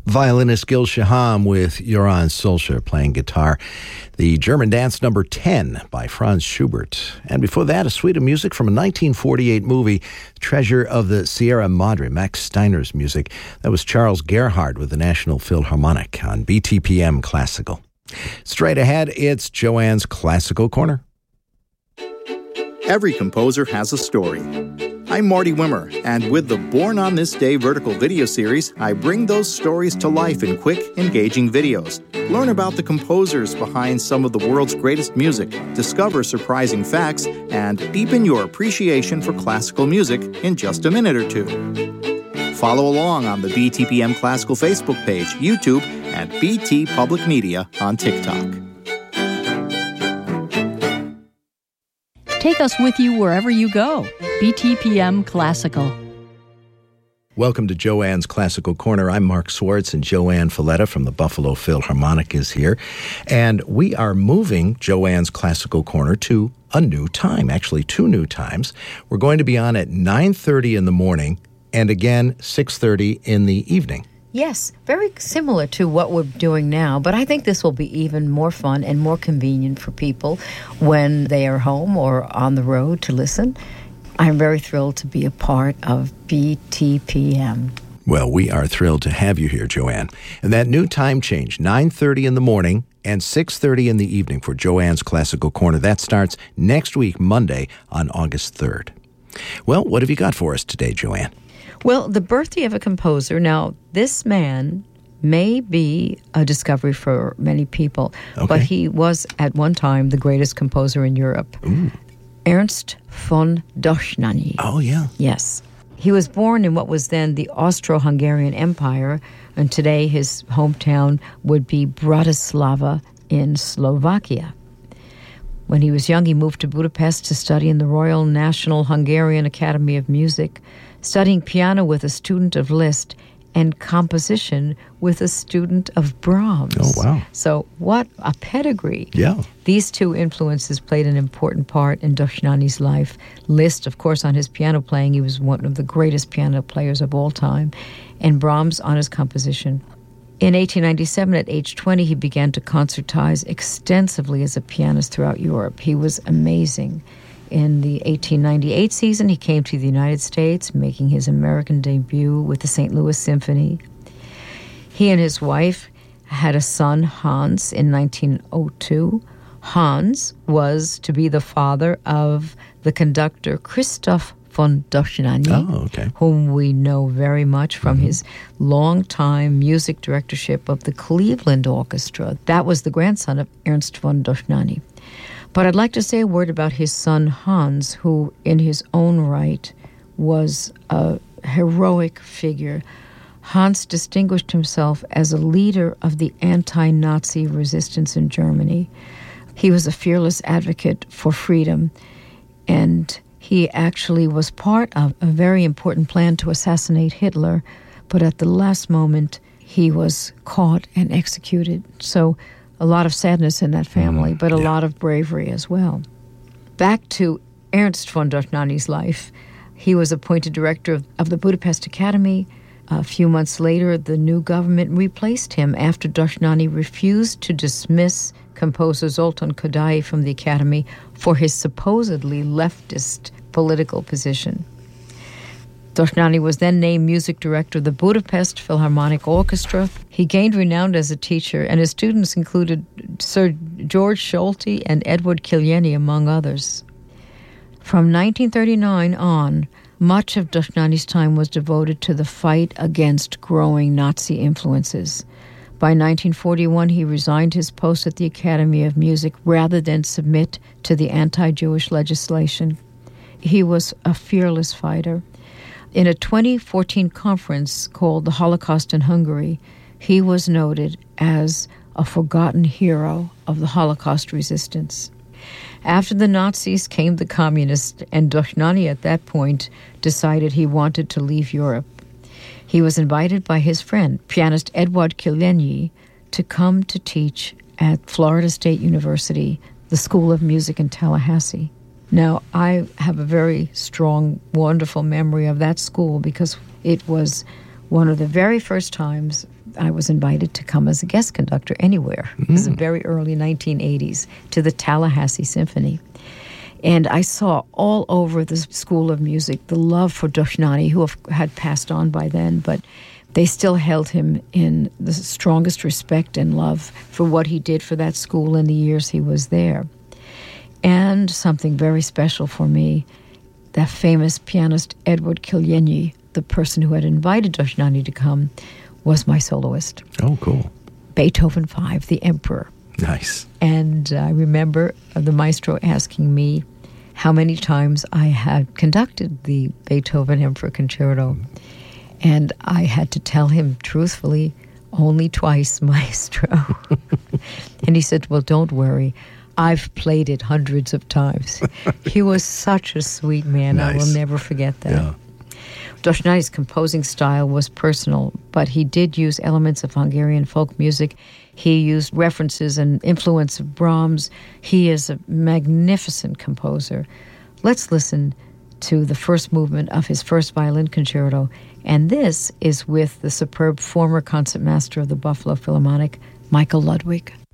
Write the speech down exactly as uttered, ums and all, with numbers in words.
Violinist Gil Shaham with Joran Solskjaer playing guitar. The German Dance number ten by Franz Schubert. And before that, a suite of music from a nineteen forty-eight movie, Treasure of the Sierra Madre, Max Steiner's music. That was Charles Gerhardt with the National Philharmonic on B T P M Classical. Straight ahead, it's Joanne's Classical Corner. Every composer has a story. I'm Marty Wimmer, and with the Born on This Day vertical video series, I bring those stories to life in quick, engaging videos. Learn about the composers behind some of the world's greatest music, discover surprising facts, and deepen your appreciation for classical music in just a minute or two. Follow along on the B T P M Classical Facebook page, YouTube, and B T Public Media on TikTok. Take us with you wherever you go. B T P M Classical. Welcome to Joanne's Classical Corner. I'm Mark Swartz, and Joanne Falletta from the Buffalo Philharmonic is here. And we are moving Joanne's Classical Corner to a new time, actually two new times. We're going to be on at nine thirty in the morning and again six thirty in the evening. Yes, very similar to what we're doing now, but I think this will be even more fun and more convenient for people when they are home or on the road to listen. I'm very thrilled to be a part of B T P M. Well, we are thrilled to have you here, Joanne. And that new time change, nine thirty in the morning and six thirty in the evening for Joanne's Classical Corner. That starts next week, Monday, on August third. Well, what have you got for us today, Joanne? Well, the birthday of a composer. Now, this man may be a discovery for many people, okay. but he was at one time the greatest composer in Europe. Ooh. Ernst von Dohnányi. Oh, yeah. Yes. He was born in what was then the Austro-Hungarian Empire, and today his hometown would be Bratislava in Slovakia. When he was young, he moved to Budapest to study in the Royal National Hungarian Academy of Music, studying piano with a student of Liszt and composition with a student of Brahms. Oh, wow. So what a pedigree. Yeah. These two influences played an important part in Dohnányi's life. Liszt, of course, on his piano playing, he was one of the greatest piano players of all time, and Brahms on his composition. In eighteen ninety-seven, at age twenty, he began to concertize extensively as a pianist throughout Europe. He was amazing. In the eighteen ninety-eight season, he came to the United States, making his American debut with the Saint Louis Symphony. He and his wife had a son, Hans, in nineteen oh two. Hans was to be the father of the conductor Christoph von Dohnányi, oh, okay. whom we know very much from mm-hmm. his long-time music directorship of the Cleveland Orchestra. That was the grandson of Ernst von Dohnányi. But I'd like to say a word about his son, Hans, who in his own right was a heroic figure. Hans distinguished himself as a leader of the anti-Nazi resistance in Germany. He was a fearless advocate for freedom, and he actually was part of a very important plan to assassinate Hitler, but at the last moment, he was caught and executed. So a lot of sadness in that family, but a yeah. lot of bravery as well. Back to Ernst von Dohnányi's life. He was appointed director of, of the Budapest Academy. A few months later, the new government replaced him after Dohnányi refused to dismiss composer Zoltán Kodály from the Academy for his supposedly leftist political position. Dohnányi was then named music director of the Budapest Philharmonic Orchestra. He gained renown as a teacher, and his students included Sir George Solti and Edward Killieny, among others. From nineteen thirty-nine on, much of Dohnányi's time was devoted to the fight against growing Nazi influences. By nineteen forty-one, he resigned his post at the Academy of Music rather than submit to the anti-Jewish legislation. He was a fearless fighter. In a twenty fourteen conference called The Holocaust in Hungary, he was noted as a forgotten hero of the Holocaust resistance. After the Nazis came the communists, and Dohnányi at that point decided he wanted to leave Europe. He was invited by his friend, pianist Edward Killieny, to come to teach at Florida State University, the School of Music in Tallahassee. Now, I have a very strong, wonderful memory of that school because it was one of the very first times I was invited to come as a guest conductor anywhere. Mm. It was the very early nineteen eighties to the Tallahassee Symphony. And I saw all over the School of Music the love for Doshnani, who have, had passed on by then, but they still held him in the strongest respect and love for what he did for that school in the years he was there. And something very special for me, that famous pianist Edward Killieny, the person who had invited Doshnani to come, was my soloist. Oh, cool. Beethoven five, The Emperor. Nice. And I remember the maestro asking me how many times I had conducted the Beethoven Emperor Concerto. And I had to tell him truthfully, only twice, maestro. And he said, well, don't worry. I've played it hundreds of times. He was such a sweet man. Nice. I will never forget that. Yeah. Doshnani's composing style was personal, but he did use elements of Hungarian folk music. He used references and influence of Brahms. He is a magnificent composer. Let's listen to the first movement of his first violin concerto, and this is with the superb former concertmaster of the Buffalo Philharmonic, Michael Ludwig.